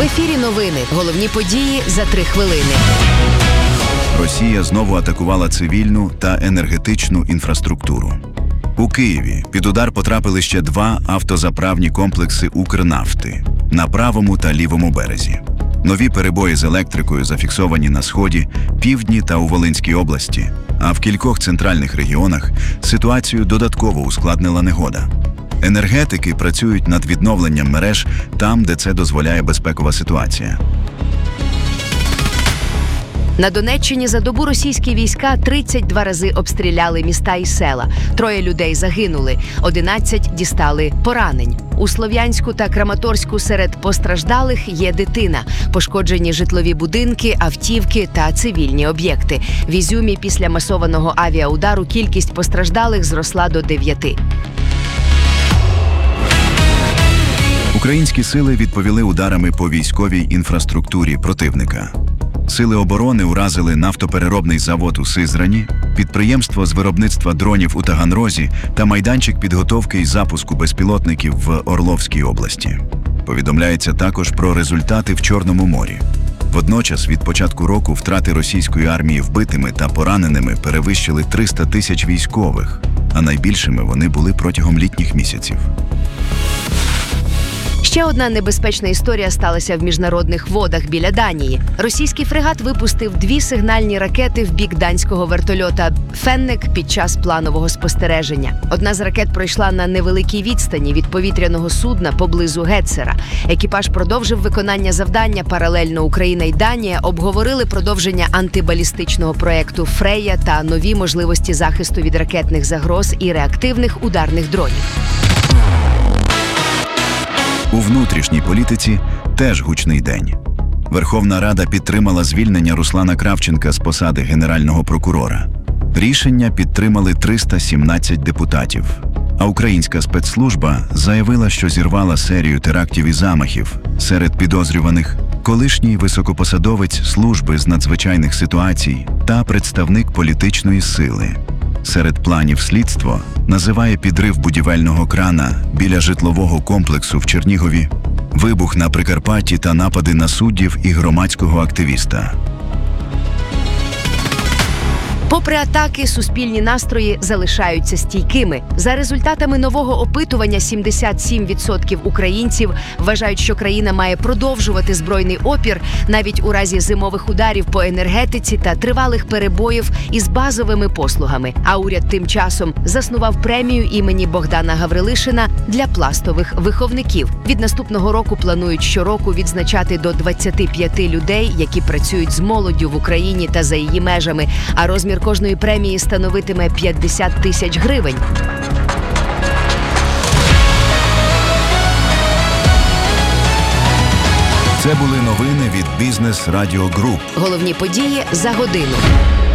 ефірі новини. Головні події за 3 хвилини. Росія знову атакувала цивільну та енергетичну інфраструктуру. У Києві під удар потрапили ще 2 автозаправні комплекси «Укрнафти» на правому та лівому березі. Нові перебої з електрикою зафіксовані на Сході, Півдні та у Волинській області, а в кількох центральних регіонах ситуацію додатково ускладнила негода. Енергетики працюють над відновленням мереж там, де це дозволяє безпекова ситуація. На Донеччині за добу російські війська 32 рази обстріляли міста і села. 3 людей загинули, 11 дістали поранень. У Слов'янську та Краматорську серед постраждалих є дитина. Пошкоджені житлові будинки, автівки та цивільні об'єкти. В Ізюмі після масованого авіаудару кількість постраждалих зросла до 9. Українські сили відповіли ударами по військовій інфраструктурі противника. Сили оборони уразили нафтопереробний завод у Сизрані, підприємство з виробництва дронів у Таганрозі та майданчик підготовки і запуску безпілотників в Орловській області. Повідомляється також про результати в Чорному морі. Водночас від початку року втрати російської армії вбитими та пораненими перевищили 300 тисяч військових, а найбільшими вони були протягом літніх місяців. Ще одна небезпечна історія сталася в міжнародних водах біля Данії. Російський фрегат випустив 2 сигнальні ракети в бік данського вертольота «Феннек» під час планового спостереження. Одна з ракет пройшла на невеликій відстані від повітряного судна поблизу Гетцера. Екіпаж продовжив виконання завдання. Паралельно Україна і Данія обговорили продовження антибалістичного проєкту «Фрея» та нові можливості захисту від ракетних загроз і реактивних ударних дронів. У внутрішній політиці теж гучний день. Верховна Рада підтримала звільнення Руслана Кравченка з посади Генерального прокурора. Рішення підтримали 317 депутатів. А українська спецслужба заявила, що зірвала серію терактів і замахів. Серед підозрюваних – колишній високопосадовець служби з надзвичайних ситуацій та представник політичної сили. Серед планів слідство називає підрив будівельного крана біля житлового комплексу в Чернігові, вибух на Прикарпатті та напади на суддів і громадського активіста. Попри атаки, суспільні настрої залишаються стійкими. За результатами нового опитування 77% українців вважають, що країна має продовжувати збройний опір навіть у разі зимових ударів по енергетиці та тривалих перебоїв із базовими послугами. А уряд тим часом заснував премію імені Богдана Гаврилишина для пластових виховників. Від наступного року планують щороку відзначати до 25 людей, які працюють з молоддю в Україні та за її межами, а розмір кожної премії становитиме 50 тисяч гривень. Це були новини від Бізнес Радіо Груп. Головні події за годину.